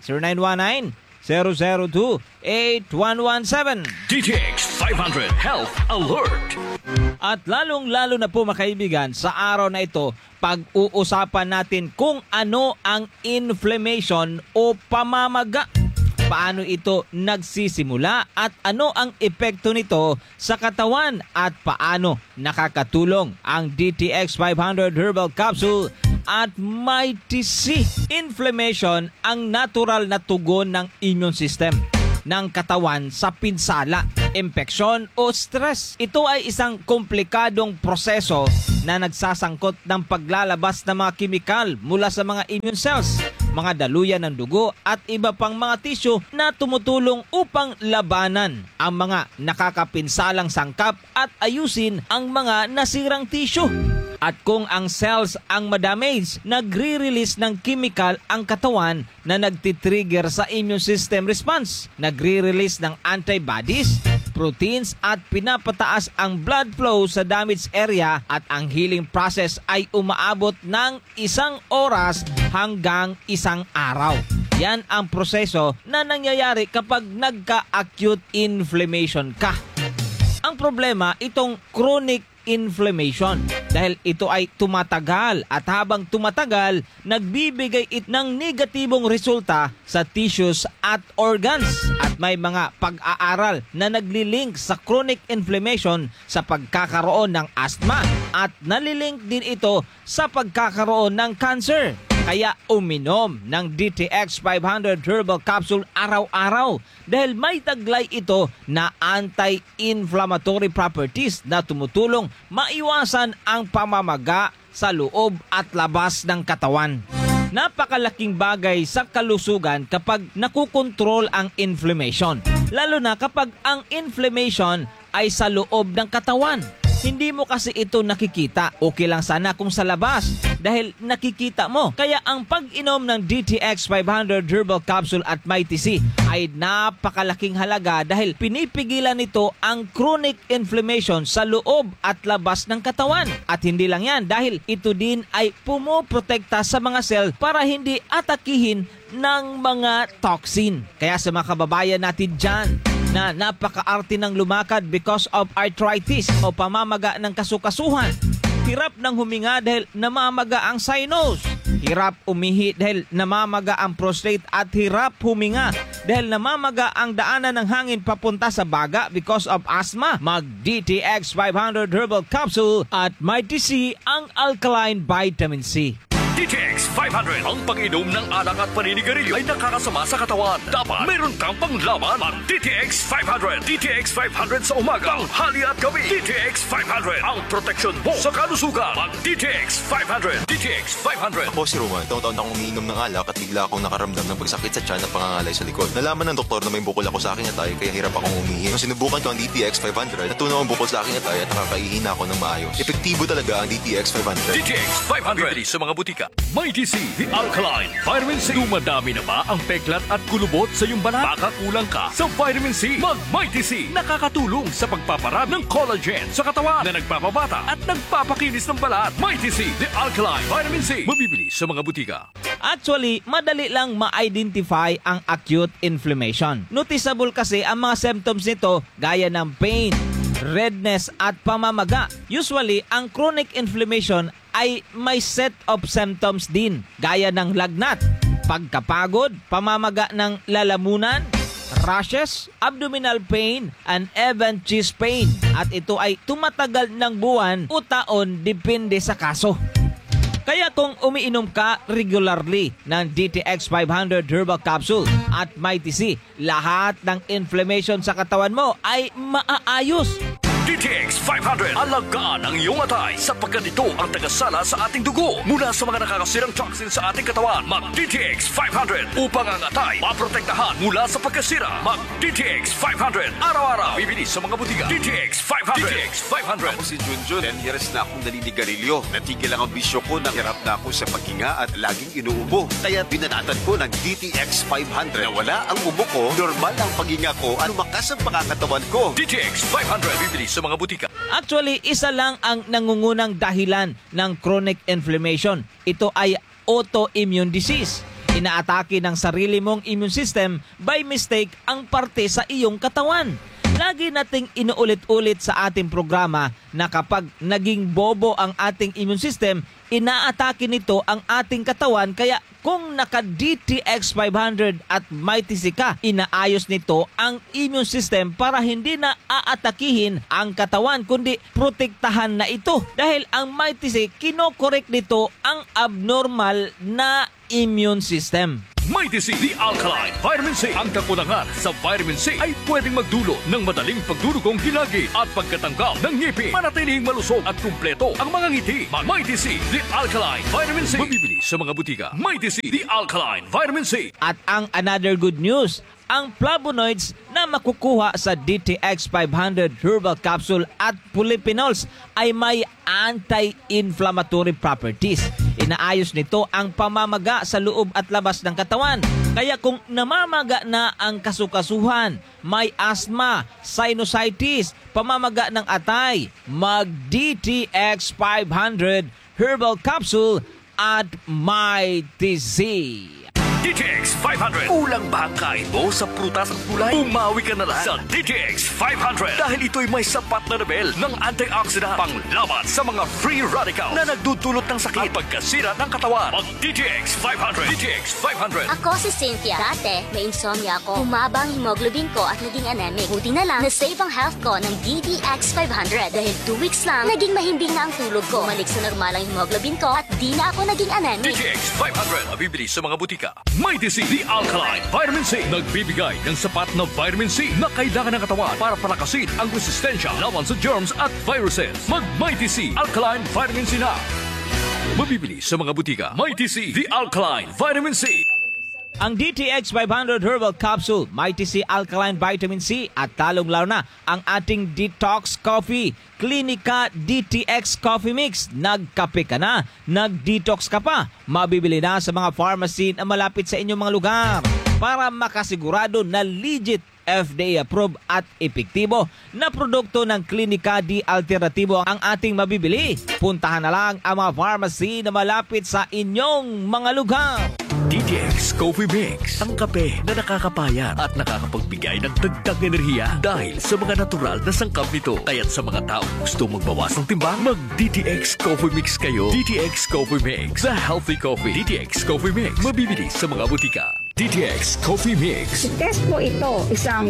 0919-002-8117. DTX 500 Health Alert. At lalong-lalo na po mga kaibigan, sa araw na ito, pag-uusapan natin kung ano ang inflammation o pamamaga. Paano ito nagsisimula at ano ang epekto nito sa katawan at paano nakakatulong ang DTX 500 Herbal Capsule at Mighty C. Inflammation ang natural na tugon ng immune system ng katawan sa pinsala, impeksyon o stress. Ito ay isang komplikadong proseso na nagsasangkot ng paglalabas ng mga kimikal mula sa mga immune cells, mga daluyan ng dugo at iba pang mga tissue na tumutulong upang labanan ang mga nakakapinsalang sangkap at ayusin ang mga nasirang tissue. At kung ang cells ang madamage, nagre-release ng chemical ang katawan na nagtitrigger sa immune system response. Nagre-release ng antibodies, proteins at pinapataas ang blood flow sa damaged area at ang healing process ay umaabot ng 1 oras hanggang 1 araw. Yan ang proseso na nangyayari kapag nagka-acute inflammation ka. Ang problema, itong chronic inflammation dahil ito ay tumatagal at habang tumatagal, nagbibigay ng negatibong resulta sa tissues at organs at may mga pag-aaral na naglilink sa chronic inflammation sa pagkakaroon ng asthma at nalilink din ito sa pagkakaroon ng cancer. Kaya uminom ng DTX 500 Herbal Capsule araw-araw dahil may taglay ito na anti-inflammatory properties na tumutulong maiwasan ang pamamaga sa loob at labas ng katawan. Napakalaking bagay sa kalusugan kapag nakukontrol ang inflammation, lalo na kapag ang inflammation ay sa loob ng katawan. Hindi mo kasi ito nakikita. Okay lang sana kung sa labas dahil nakikita mo. Kaya ang pag-inom ng DTX 500 Herbal Capsule at Mighty C ay napakalaking halaga dahil pinipigilan nito ang chronic inflammation sa loob at labas ng katawan. At hindi lang yan dahil ito din ay pumoprotekta sa mga cell para hindi atakihin ng mga toxin. Kaya sa mga kababayan natin dyan na napaka-arte ng lumakad because of arthritis o pamamaga ng kasukasuhan, hirap ng huminga dahil namamaga ang sinus, hirap umihi dahil namamaga ang prostate at hirap huminga dahil namamaga ang daanan ng hangin papunta sa baga because of asthma, mag-DTX 500 Herbal Capsule at Mighty C ang alkaline vitamin C. DTX 500. Ang pag-inom ng alak at paninigarilyo ay nakakasama sa katawan. Dapat meron kang panglaban. Ang DTX 500. DTX 500 sa umaga, tanghali at gabi. DTX 500. Ang proteksyon mo sa kalusugan. Ang DTX 500. DTX 500. Ako si Roman. Taon-taon akong umiinom ng alak at bigla akong nakaramdam ng pagsakit sa tiyan at pangangalay sa likod. Nalaman ng doktor na may bukol ako sa aking atay kaya hirap akong umihi. Nung sinubukan ko ang DTX 500, natunaw ang bukol sa aking atay at nakakaihina ako ng maayos. Epektibo talaga ang DTX 500. DTX 500. Bibili sa mga butika. Mighty C, the alkaline vitamin C. Dumadami na ba ang peklat at kulubot sa iyong balat? Baka kulang ka sa vitamin C. Mag-Mighty C. Nakakatulong sa pagpaparami ng collagen sa katawan na nagpapabata at nagpapakinis ng balat. Mighty C, the alkaline vitamin C. Mabibili sa mga butika. Actually, madali lang ma-identify ang acute inflammation. Noticeable kasi ang mga symptoms nito gaya ng pain, redness at pamamaga. Usually, ang chronic inflammation ay may set of symptoms din gaya ng lagnat, pagkapagod, pamamaga ng lalamunan, rashes, abdominal pain, and even chest pain. At ito ay tumatagal ng buwan o taon depende sa kaso. Kaya kung umiinom ka regularly ng DTX 500 Herbal Capsule at Mighty C, lahat ng inflammation sa katawan mo ay maaayos. DTX 500. Alagaan ang iyong atay sapagkat ito ang tagasala sa ating dugo mula sa mga nakakasirang toxin sa ating katawan. Mag-DTX 500 upang ang atay maprotektahan mula sa pagkasira. Mag-DTX 500. Araw-araw. Bibili sa mga butika. DTX 500. DTX 500. Ako si Junjun. 10 years na akong naninigarilyo. Natigil lang ang bisyo ko nang hirap na ako sa paghinga at laging inuubo. Kaya binanatan ko ng DTX 500. Nawala ang ubo ko, normal ang paghinga ko at lumakas ang pangangatawan ko. DTX 500. Bibili sa mga butika. Actually, isa lang ang nangungunang dahilan ng chronic inflammation. Ito ay autoimmune disease. Inaatake ng sarili mong immune system by mistake ang parte sa iyong katawan. Lagi nating inuulit-ulit sa ating programa na kapag naging bobo ang ating immune system, inaatake nito ang ating katawan. Kaya kung naka-DTX 500 at Mighty C ka, inaayos nito ang immune system para hindi na aatakihin ang katawan kundi protektahan na ito. Dahil ang Mighty C, kinokorek nito ang abnormal na immune system. Mighty C, the alkaline vitamin C. Ang kakulangan sa vitamin C ay pwedeng magdulot ng madaling pagdurugong hilagi at pagkatanggal ng ngipin. Manatiling malusog at kumpleto ang mga ngiti. Mighty C, the alkaline vitamin C. Mabibili sa mga butika. Mighty C, the alkaline vitamin C. At ang another good news, ang flavonoids na makukuha sa DTX 500 herbal capsule at polyphenols ay may anti-inflammatory properties. Inaayos nito ang pamamaga sa loob at labas ng katawan. Kaya kung namamaga na ang kasukasuhan, may asthma, sinusitis, pamamaga ng atay, mag-DTX 500 herbal capsule at Mighty C. DTX 500. Kulang ba ang kain mo sa prutas at gulay? Umawi ka na lang sa DTX 500 dahil ito'y may sapat na level ng antioxidant panglaban sa mga free radical na nagdudulot ng sakit at pagkasira ng katawan. Mag-DTX 500. DTX 500. Ako si Cynthia. Dati, may insomnia ako. Humaba ang hemoglobin ko at naging anemic. Buti na lang, na-save ang health ko ng DTX 500 dahil 2 weeks lang, naging mahimbing na ang tulog ko. Bumalik sa normal ang hemoglobin ko at di na ako naging anemic. DTX 500. Mabibili sa mga butika. Mighty C, the alkaline vitamin C. Nagbibigay ng sapat na vitamin C na kailangan ng katawan para palakasin ang resistensya laban sa germs at viruses. Mag-Mighty C, alkaline vitamin C na. Mabibili sa mga butika. Mighty C, the alkaline vitamin C. Ang DTX 500 Herbal Capsule, Mighty C Alkaline Vitamin C at talong-lalo na ang ating Detox Coffee, Clinica DTX Coffee Mix. Nagkape ka na, nag-detox ka pa, mabibili na sa mga pharmacy na malapit sa inyong mga lugar para makasigurado na legit, FDA approved at epektibo na produkto ng Clinica D Alternativo ang ating mabibili. Puntahan na lang ang mga pharmacy na malapit sa inyong mga lugar. DTX Coffee Mix, ang kape na nakakapayan at nakakapagbigay ng dagdag enerhiya dahil sa mga natural na sangkap nito. Kaya't sa mga tao gusto magbawas ng timbang, mag-DTX Coffee Mix kayo. DTX Coffee Mix, the healthy coffee. DTX Coffee Mix, mabibili sa mga butika. DTX Coffee Mix. Test ko ito, isang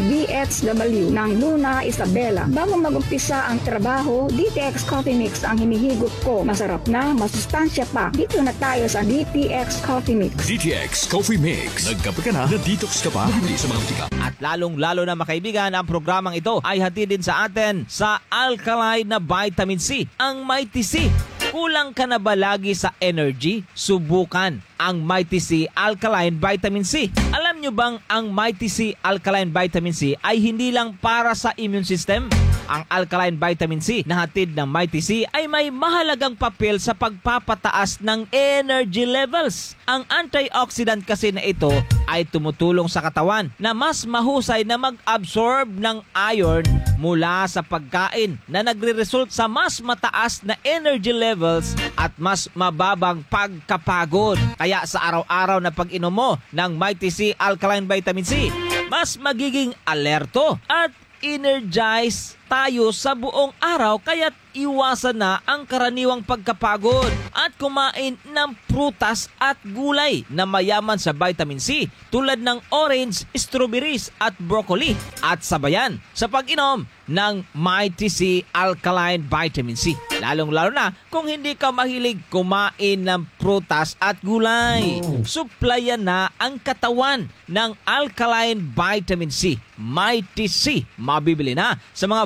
BHW ng Luna Isabela. Bago mag-umpisa ang trabaho, DTX Coffee Mix ang hinihigop ko. Masarap na, masustansya pa. Dito na tayo sa DTX Coffee Mix. DTX Coffee Mix. Nagkape ka na, na-detox ka pa, mabibili sa mga butika. At lalong-lalo na makaibigan, ang programang ito ay hatid din sa atin sa alkaline na vitamin C, ang Mighty C. Kulang ka na ba lagi sa energy? Subukan ang Mighty C Alkaline Vitamin C. Alam nyo bang ang Mighty C Alkaline Vitamin C ay hindi lang para sa immune system? Ang Alkaline Vitamin C na hatid ng Mighty C ay may mahalagang papel sa pagpapataas ng energy levels. Ang antioxidant kasi na ito ay tumutulong sa katawan na mas mahusay na mag-absorb ng iron mula sa pagkain na nagre-result sa mas mataas na energy levels at mas mababang pagkapagod. Kaya sa araw-araw na pag-inom mo ng Mighty C Alkaline Vitamin C, mas magiging alerto at energized tayo sa buong araw, kaya't iwasan na ang karaniwang pagkapagod at kumain ng prutas at gulay na mayaman sa vitamin C tulad ng orange, strawberries at broccoli at sabayan sa pag-inom ng Mighty C Alkaline Vitamin C. Lalong-lalo na kung hindi ka mahilig kumain ng prutas at gulay. Suplayan na ang katawan ng Alkaline Vitamin C. Mighty C. Mabibili na sa mga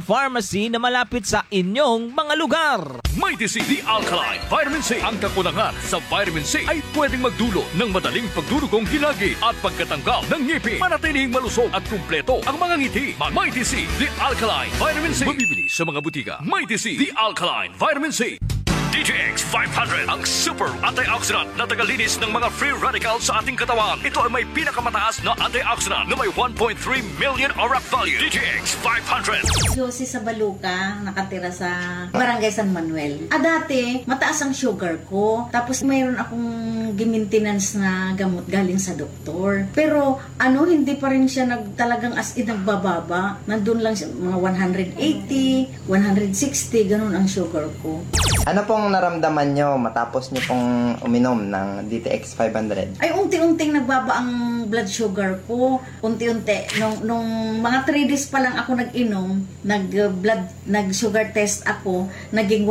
pharmacy na malapit sa inyong mga lugar. Mighty C, The Alkaline Vitamin C. Ang kakulangan sa vitamin C ay pwedeng magdulot ng madaling pagdurugong hilagi at pagkatanggal ng ngipin. Manatiling malusog at kumpleto ang mga ngiti. Mighty C, The Alkaline Vitamin C. Mabibili sa mga butika. Mighty C, The Alkaline Vitamin C. DTX 500, ang super antioxidant na tagalinis ng mga free radicals sa ating katawan. Ito ay may pinakamataas na antioxidant na may 1.3 million ORAC value. DTX 500. Josie sa Baluca, nakatira sa Barangay San Manuel. Dati, mataas ang sugar ko. Tapos mayroon akong gimintenance na gamot galing sa doktor. Pero hindi pa rin siya talagang as in nagbababa. Nandun lang siya, mga 180, 160, ganun ang sugar ko. Ano pong naramdaman nyo matapos nyo pong uminom ng DTX 500? Ay, unti-unting nagbaba ang blood sugar ko. Unti-unti. Nung mga 3 days pa lang ako nag-inom, nag-sugar test ako, naging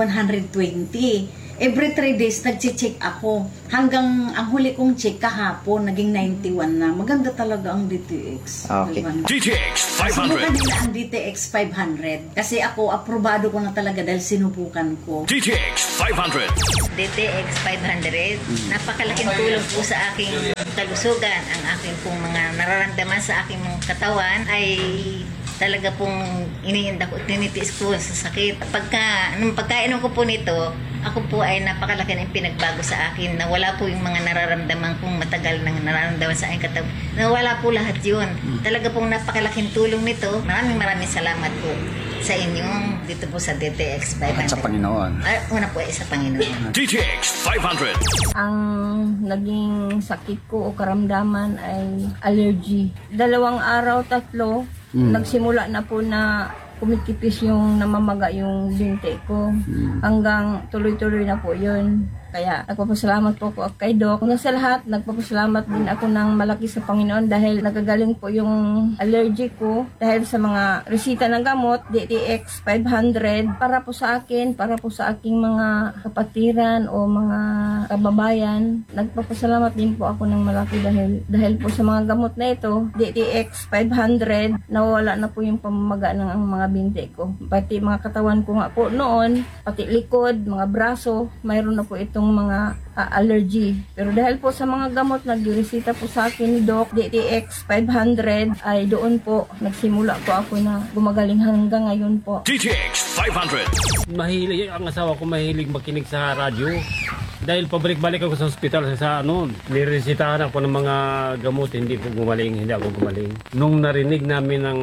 120. Every 3 days, nag-check ako. Hanggang ang huli kong check kahapon, naging 91 na. Maganda talaga ang DTX. Okay. DTX 500. Sinubukan nila ang DTX 500. Kasi ako, aprobado ko na talaga dahil sinubukan ko. DTX 500. DTX 500. Napakalaking tulong po sa aking kalusugan. Ang aking pong mga nararamdaman sa aking mga katawan ay talaga pong iniinda ko, tinitiis ko sa sakit. Nung pagkainom ko po nito, ako po ay napakalaki ng pinagbago sa akin. Nawala po yung mga nararamdaman kong matagal nang nararamdaman sa aking katawan. Nawala po lahat yun. Talaga pong napakalaking tulong nito. Maraming salamat po sa inyong dito po sa DTX 500. At sa Panginoon. Una po ay sa Panginoon. DTX 500. Ang naging sakit ko o karamdaman ay allergy. 2 araw, 3, nagsimula na po na kumikipis yung namamaga yung binti ko. Hanggang tuloy-tuloy na po yun. Kaya nagpapasalamat po ako kay Doc. Una sa lahat, nagpapasalamat din ako ng malaki sa Panginoon dahil nagagaling po yung allergy ko dahil sa mga resita ng gamot, DTX 500, para po sa akin, para po sa aking mga kapatiran o mga kababayan. Nagpapasalamat din po ako ng malaki dahil po sa mga gamot na ito, DTX 500, nawala na po yung pamamaga ng mga binti ko. Pati mga katawan ko nga po noon, pati likod, mga braso, mayroon na po itong mga allergy. Pero dahil po sa mga gamot na giresita po sa akin ni Doc, DTX 500, ay doon po nagsimula po ako na gumagaling hanggang ngayon po. DTX 500. Mahilig ang asawa ko, mahilig makinig sa radyo. Dahil pabalik-balik ako sa ospital niresitahan ako ng mga gamot, hindi ako gumaling. Nung narinig namin ng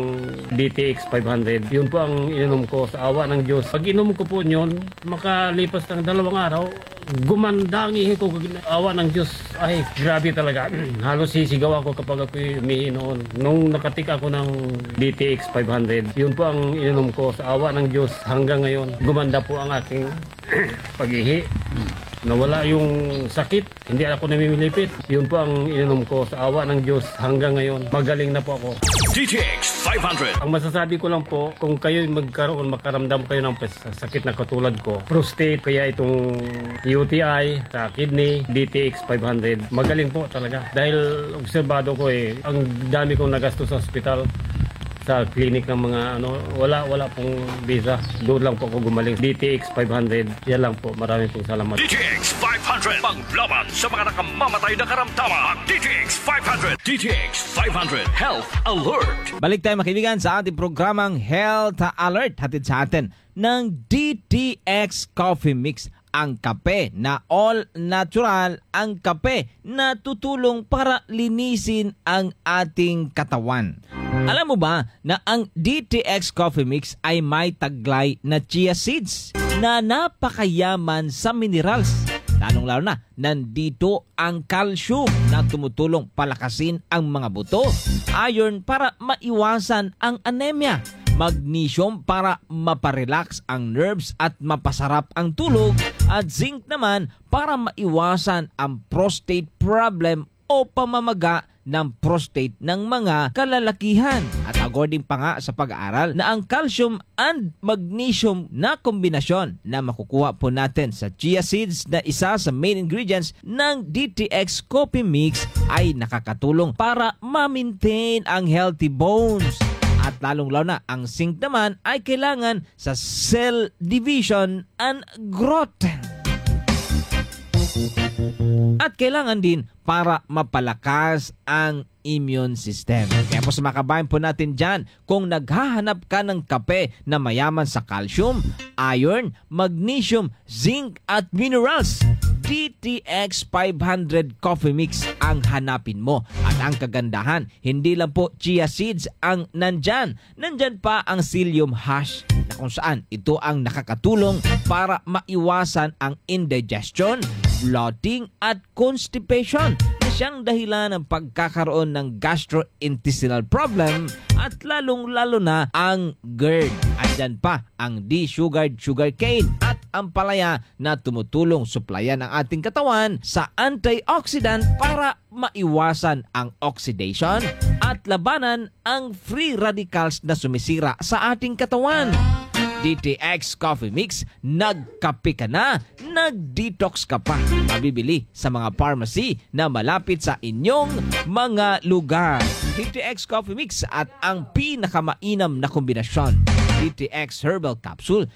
DTX 500, yun po ang ininom ko sa awa ng Diyos. Pag inom ko po yun, makalipas ng 2 araw, gumanda ang ihi ko, awa ng Diyos. Ay, grabe talaga. Halos sisigaw ako kapag ako umihi noon. Nung nakatik ako ng DTX 500, yun po ang ininom ko sa awa ng Diyos. Hanggang ngayon, gumanda po ang aking pag-ihi. Nawala yung sakit, hindi ako namimilipit. Yun po ang ininom ko sa awa ng Diyos. Hanggang ngayon, magaling na po ako. DTX 500. Ang masasabi ko lang po, kung kayo makaramdam kayo ng sakit na katulad ko, prostate, kaya itong UTI, sa kidney, DTX 500, magaling po talaga. Dahil obserbado ko ang dami kong nagastos sa ospital, sa clinic ng mga wala pong visa. Doon lang po ako gumaling. DTX 500, yan lang po. Maraming pong salamat. DTX 500, panglaban sa mga nakamamatay na karamdaman. DTX 500. DTX 500, Health Alert. Balik tayo makibigan sa ating programang Health Alert. Hatid sa atin ng DTX Coffee Mix. Ang kape na all natural, ang kape na tutulong para linisin ang ating katawan. Alam mo ba na ang DTX Coffee Mix ay may taglay na chia seeds na napakayaman sa minerals? Lalong-lalo na, nandito ang calcium na tumutulong palakasin ang mga buto, iron para maiwasan ang anemia, magnesium para maparelax ang nerves at mapasarap ang tulog, at zinc naman para maiwasan ang prostate problem o pamamaga ng prostate ng mga kalalakihan. At according pa nga sa pag-aaral na ang calcium and magnesium na kombinasyon na makukuha po natin sa chia seeds na isa sa main ingredients ng DTX Coffee Mix ay nakakatulong para ma-maintain ang healthy bones at At lalong-lalo na, ang zinc naman ay kailangan sa cell division and growth. At kailangan din para mapalakas ang immune system. Kaya po sa mga kabayan po natin dyan, kung naghahanap ka ng kape na mayaman sa calcium, iron, magnesium, zinc at minerals, DTX 500 Coffee Mix ang hanapin mo. At ang kagandahan, hindi lang po chia seeds ang nandyan. Nandyan pa ang psyllium hash na kung saan ito ang nakakatulong para maiwasan ang indigestion, bloating at constipation na siyang dahilan ng pagkakaroon ng gastrointestinal problem at lalong-lalo na ang GERD. At dyan pa ang desugared sugarcane at ang palaya na tumutulong suplayan ang ating katawan sa antioxidant para maiwasan ang oxidation at labanan ang free radicals na sumisira sa ating katawan. DTX Coffee Mix, nagkape ka na, nag-detox ka pa. Mabibili sa mga pharmacy na malapit sa inyong mga lugar. DTX Coffee Mix at ang pinakamainam na kombinasyon. DTX Herbal Capsule,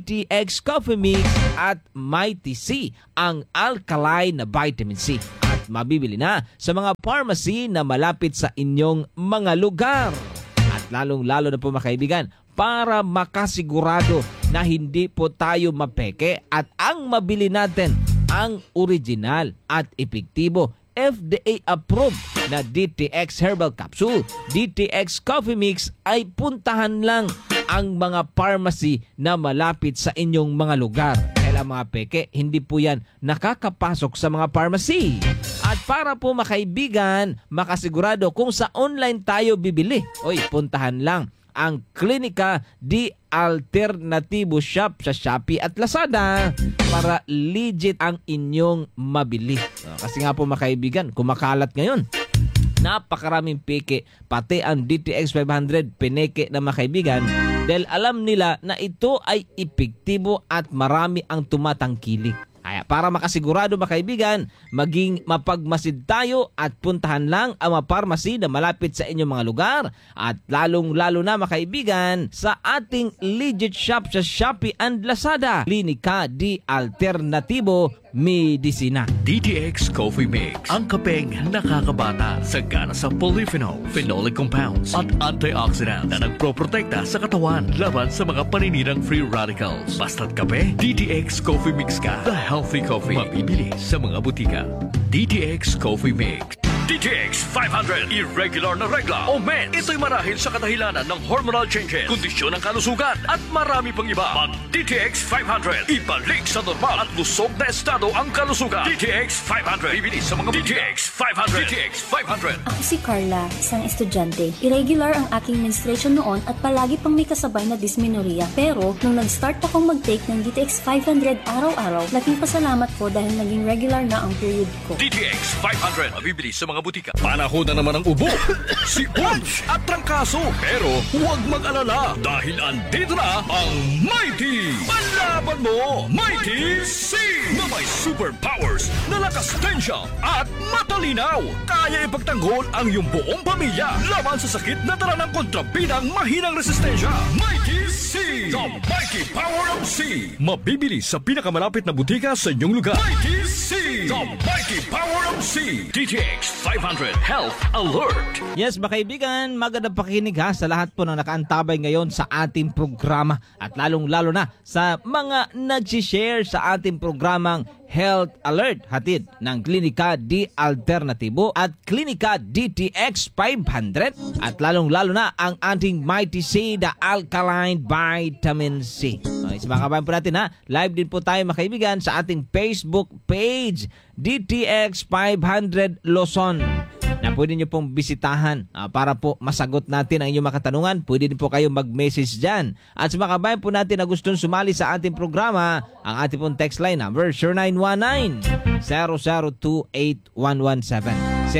DTX Coffee Mix at Mighty C, ang alkaline na vitamin C. At mabibili na sa mga pharmacy na malapit sa inyong mga lugar. At lalong-lalo na po mga kaibigan, para makasigurado na hindi po tayo mapeke at ang mabili natin ang original at epektibo FDA approved na DTX Herbal Capsule, DTX Coffee Mix ay puntahan lang ang mga pharmacy na malapit sa inyong mga lugar. Dahil ang mga peke, hindi po yan nakakapasok sa mga pharmacy. At para po makaibigan, makasigurado kung sa online tayo bibili, puntahan lang ang Klinika di Alternatibo Shop sa Shopee at Lazada para legit ang inyong mabili. Kasi nga po mga kaibigan, kumakalat ngayon. Napakaraming peke, pati ang DTX 500 pineke na mga kaibigan dahil alam nila na ito ay epektibo at marami ang tumatangkilik. Kaya para makasigurado mga kaibigan, maging mapagmasid tayo at puntahan lang ang mga pharmacy na malapit sa inyong mga lugar at lalong-lalo na mga kaibigan sa ating legit shop sa Shopee and Lazada, Klinika di Alternatibo Medicina. DTX Coffee Mix, ang kapeng nakakabata, sagana sa polyphenol, phenolic compounds at antioxidant na nagproprotekta sa katawan laban sa mga paninirang free radicals. Basta't kape, DTX Coffee Mix ka. The healthy coffee, mabibili sa mga butika. DTX Coffee Mix. DTX 500, irregular na regla o mens. Ito'y marahil sa kadahilanan ng hormonal changes, kondisyon ng kalusugan at marami pang iba. Mag DTX 500, ibalik sa normal at lusog na estado ang kalusugan. DTX 500, bibili sa mga DTX 500. DTX 500. Ako si Carla, isang estudyante. Irregular ang aking menstruation noon at palagi pang may kasabay na dysmenorrhea. Pero nung nag-start akong mag-take ng DTX 500 araw-araw, laking pasalamat ko dahil naging regular na ang period ko. DTX 500, mabibili sa mga butika. Panahon na naman ang ubo, si Punch at trangkaso. Pero huwag mag-alala dahil andito na ang Mighty. Palaban mo, Mighty C! Na may superpowers na lakas tensya at matalinaw. Kaya ipagtanggol ang iyong buong pamilya laban sa sakit na dala ng kontrabidang mahinang resistensya. Mighty C! The Mighty Power of C! Mabibili sa pinakamalapit na butika sa inyong lugar. Mighty C! The Mighty Power of C! DTX 500 Health Alert. Yes, mga kaibigan, magandang pakikinig ha sa lahat po ng nakaantabay ngayon sa ating programa at lalong-lalo na sa mga nag-share sa ating programang Health Alert, hatid ng Klinika di Alternatibo at Klinika DTX 500 at lalong-lalo na ang ating Mighty C, the Alkaline Vitamin C. Sa mga kabayan po natin ha, live din po tayo mga kaibigan sa ating Facebook page DTX 500 Luzon na pwede nyo pong bisitahan para po masagot natin ang inyong mga katanungan. Pwede din po kayo mag-message dyan. At sa mga kabayan po natin na gustong sumali sa ating programa, ang ating pong text line number 0919-0028117.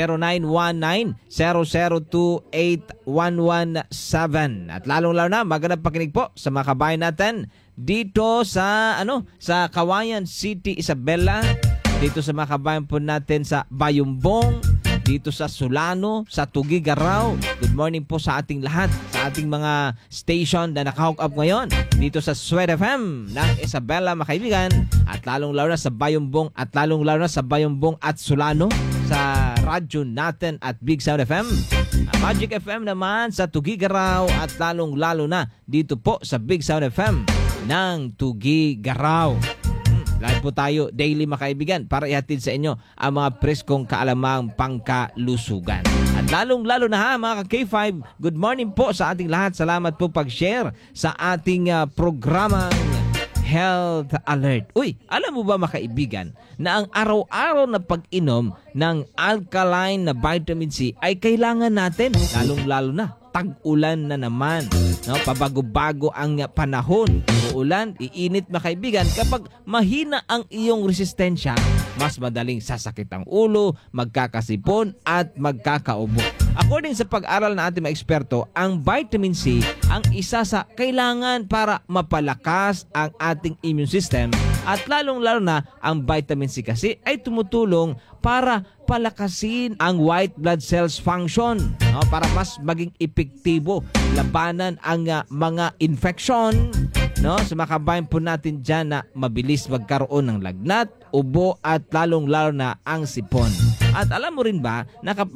0919-0028117. At lalong-lalo na, magandang pakinig po sa mga kabayan natin dito sa sa Kawayan City, Isabela, dito sa mga kabayan po natin sa Bayumbong, dito sa Solano, sa Tugigaraw. Good morning po sa ating lahat, sa ating mga station na naka-hook up ngayon dito sa Sweat FM ng Isabela, mga kaibigan, at lalong-lalo na sa Bayumbong at Solano sa radyo natin at Big Sound FM. Magic FM naman sa Tugigaraw at lalong-lalo na dito po sa Big Sound FM ng Tugigaraw. Live po tayo daily, mga kaibigan, para ihatid sa inyo ang mga preskong kaalamang pangkalusugan. At lalong-lalo na mga K5, good morning po sa ating lahat. Salamat po pag-share sa ating programang Health Alert. Uy, alam mo ba, mga kaibigan, na ang araw-araw na pag-inom ng alkaline na vitamin C ay kailangan natin, lalong-lalo na tag-ulan na naman. No, pabago-bago ang panahon. Uulan, iinit, mga kaibigan. Kapag mahina ang iyong resistensya, mas madaling sasakit ang ulo, magkakasipon at magkakaubo. According sa pag-aral na ating mga eksperto, ang vitamin C ang isa sa kailangan para mapalakas ang ating immune system, at lalong-lalo na ang vitamin C kasi ay tumutulong para palakasin ang white blood cells function, no, para mas maging epektibo labanan ang mga infection, no. So makabayan po natin dyan na mabilis magkaroon ng lagnat, ubo at lalong-lalo na ang sipon. At alam mo rin ba na